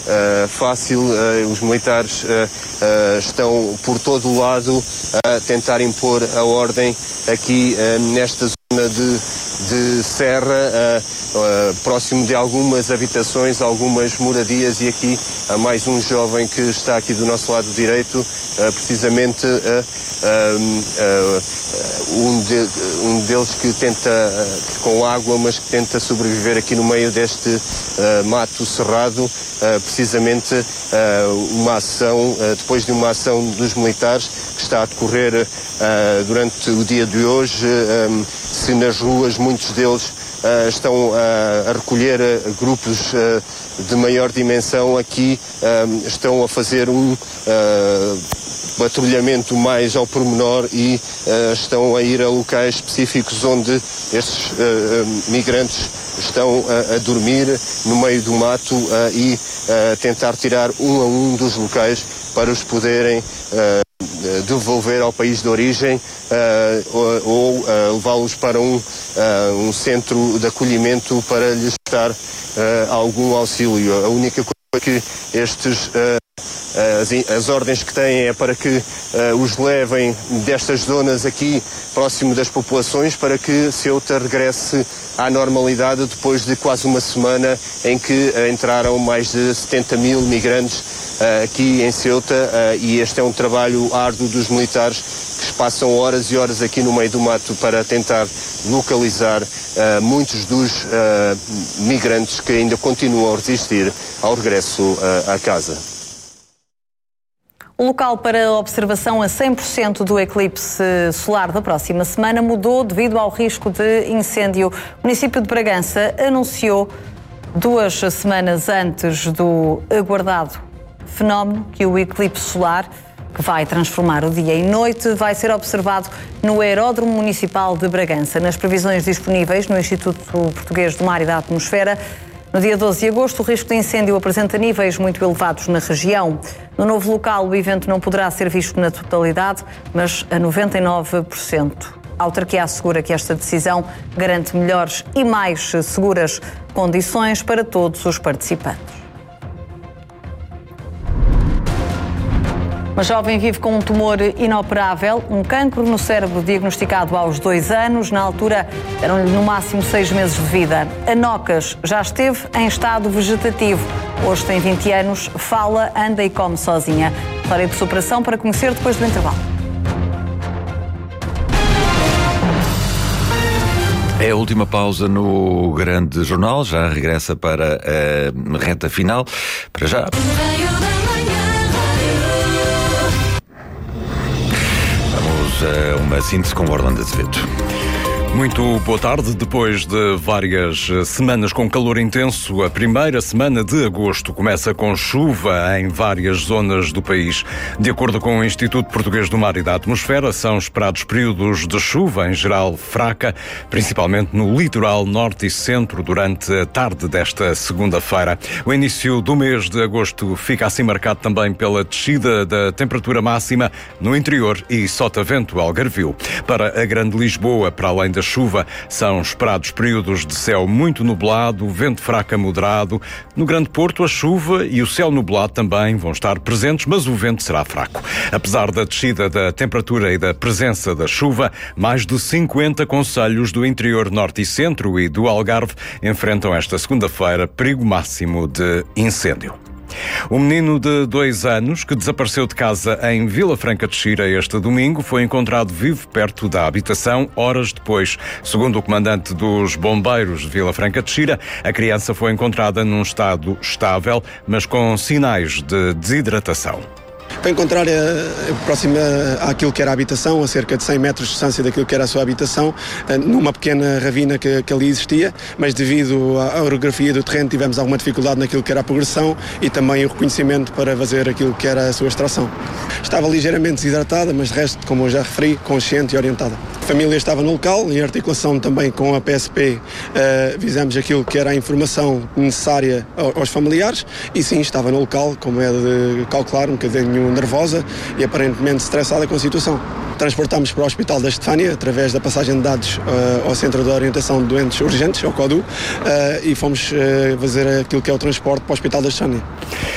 fácil. Os militares estão por todo o lado a tentar impor a ordem aqui nesta zona de serra, próximo de algumas habitações, algumas moradias, e aqui há mais um jovem que está aqui do nosso lado direito, precisamente um deles que tenta, com água, mas que tenta sobreviver aqui no meio deste mato cerrado, precisamente uma ação, depois de uma ação dos militares que está a decorrer durante o dia de hoje. Se nas ruas muitos deles estão a recolher grupos de maior dimensão, aqui estão a fazer um patrulhamento mais ao pormenor e estão a ir a locais específicos onde estes migrantes estão a dormir no meio do mato e tentar tirar um a um dos locais para os poderem devolver ao país de origem ou levá-los para um centro de acolhimento para lhes dar algum auxílio. A única coisa que as ordens que têm é para que os levem destas zonas aqui, próximo das populações, para que Ceuta regresse à normalidade depois de quase uma semana em que entraram mais de 70 mil migrantes aqui em Ceuta, e este é um trabalho árduo dos militares que passam horas e horas aqui no meio do mato para tentar localizar muitos dos migrantes que ainda continuam a resistir ao regresso à casa. O local para observação a 100% do eclipse solar da próxima semana mudou devido ao risco de incêndio. O município de Bragança anunciou 2 semanas antes do aguardado fenómeno que o eclipse solar, que vai transformar o dia em noite, vai ser observado no Aeródromo Municipal de Bragança. Nas previsões disponíveis no Instituto Português do Mar e da Atmosfera, no dia 12 de agosto, o risco de incêndio apresenta níveis muito elevados na região. No novo local, o evento não poderá ser visto na totalidade, mas a 99%. A autarquia assegura que esta decisão garante melhores e mais seguras condições para todos os participantes. Uma jovem vive com um tumor inoperável, um cancro no cérebro diagnosticado aos 2 anos. Na altura, eram-lhe no máximo 6 meses de vida. A Nocas já esteve em estado vegetativo. Hoje tem 20 anos, fala, anda e come sozinha. História de superação para conhecer depois do intervalo. É a última pausa no Grande Jornal, já regressa para a reta final. Para já. Uma síntese com Orlando Azevedo. Muito boa tarde. Depois de várias semanas com calor intenso, a primeira semana de agosto começa com chuva em várias zonas do país. De acordo com o Instituto Português do Mar e da Atmosfera, são esperados períodos de chuva, em geral fraca, principalmente no litoral norte e centro, durante a tarde desta segunda-feira. O início do mês de agosto fica assim marcado também pela descida da temperatura máxima no interior e Sotavento, Algarvio. Para a Grande Lisboa, para além da chuva, são esperados períodos de céu muito nublado, vento fraco a moderado. No Grande Porto, a chuva e o céu nublado também vão estar presentes, mas o vento será fraco. Apesar da descida da temperatura e da presença da chuva, mais de 50 concelhos do interior norte e centro e do Algarve enfrentam esta segunda-feira perigo máximo de incêndio. O menino de 2 anos, que desapareceu de casa em Vila Franca de Xira este domingo, foi encontrado vivo perto da habitação horas depois. Segundo o comandante dos bombeiros de Vila Franca de Xira, a criança foi encontrada num estado estável, mas com sinais de desidratação. Foi encontrar próxima àquilo que era a habitação, a cerca de 100 metros de distância daquilo que era a sua habitação, numa pequena ravina que ali existia, mas devido à orografia do terreno tivemos alguma dificuldade naquilo que era a progressão e também o reconhecimento para fazer aquilo que era a sua extração. Estava ligeiramente desidratada, mas de resto, como eu já referi, consciente e orientada. A família estava no local, em articulação também com a PSP, visamos aquilo que era a informação necessária aos familiares e sim, estava no local, como é de calcular, um bocadinho nervosa e aparentemente estressada com a situação. Transportámos para o Hospital da Estefânia, através da passagem de dados ao Centro de Orientação de Doentes Urgentes, ao CODU, e fomos fazer aquilo que é o transporte para o Hospital da Estefânia.